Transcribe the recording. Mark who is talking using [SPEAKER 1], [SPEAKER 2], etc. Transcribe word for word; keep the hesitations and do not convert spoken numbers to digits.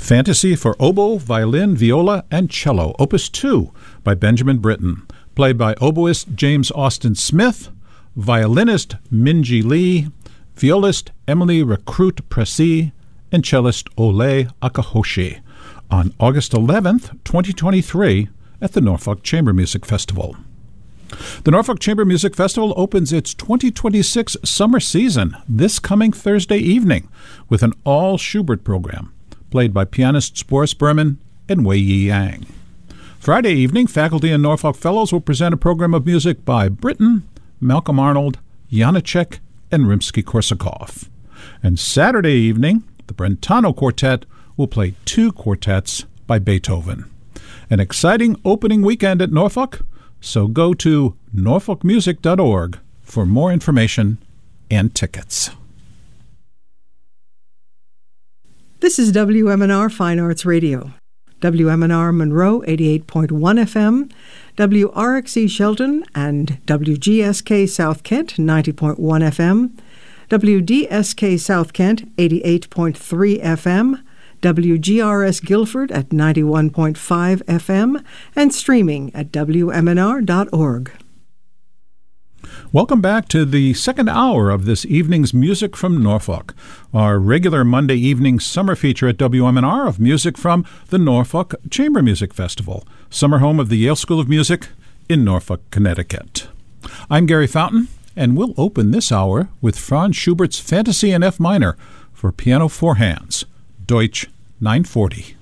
[SPEAKER 1] Fantasy for Oboe, Violin, Viola, and Cello, Opus two by Benjamin Britten, played by oboist James Austin Smith, violinist Minji Lee, violist Emily Recruit Pressy, and cellist Ole Akahoshi, on August eleventh, twenty twenty-three, at the Norfolk Chamber Music Festival. The Norfolk Chamber Music Festival opens its twenty twenty-six summer season this coming Thursday evening with an all-Schubert program, played by pianists Boris Berman and Wei Yi Yang. Friday evening, faculty and Norfolk Fellows will present a program of music by Britten, Malcolm Arnold, Janacek, and Rimsky-Korsakov. And Saturday evening, the Brentano Quartet will play two quartets by Beethoven. An exciting opening weekend at Norfolk, so go to norfolk music dot org for more information and tickets.
[SPEAKER 2] This is W M N R Fine Arts Radio. W M N R Monroe eighty-eight point one F M, W R X E Shelton and W G S K South Kent ninety point one F M, W D S K South Kent eighty-eight point three F M, W G R S Guilford at ninety-one point five F M, and streaming at W M N R dot org.
[SPEAKER 1] Welcome back to the second hour of this evening's Music from Norfolk, our regular Monday evening summer feature at W M N R of music from the Norfolk Chamber Music Festival, summer home of the Yale School of Music in Norfolk, Connecticut. I'm Gary Fountain, and we'll open this hour with Franz Schubert's Fantasy in F minor for piano four hands, Deutsch nine forty.